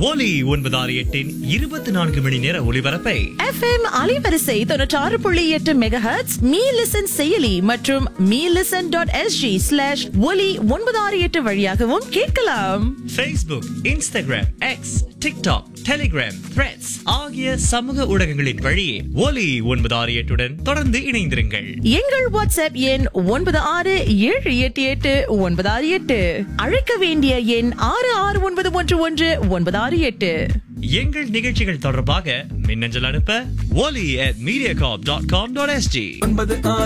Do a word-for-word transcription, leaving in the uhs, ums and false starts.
ஒலி ஒன்பது ஆறு எட்டின் இருபத்தி நான்கு மணி நேர ஒளிபரப்பை எஃப் எம் அலைவரிசை தொண்ணூற்றாறு புள்ளி எட்டு மெகாஹெர்ட்ஸ் மீ லிசன் செயலி மற்றும் me listen dot SG slash ஒலி ஒன்பது ஆறு எட்டு வழியாகவும் கேட்கலாம். Facebook, Instagram, X, TikTok, Telegram, Threads ஆகிய சமூக ஊடகங்களின் வழியே ஒலி ஒன்பது ஆறு எட்டுடன் தொடர்ந்து இணைந்திருங்கள். எங்கள் வாட்ஸ்அப் எண் ஒன்பது ஆறு ஏழு எட்டு எட்டு ஒன்பது ஆறு எட்டு. அழைக்க வேண்டிய எண் ஆறு ஆறு ஒன்பது ஒன்று ஒன்று ஒன்பது ஆறு எட்டு. எங்கள் நிகழ்ச்சிகள் தொடர்பாக மின்னஞ்சல் அனுப்ப ஒலி at mediacorp dot com dot SG.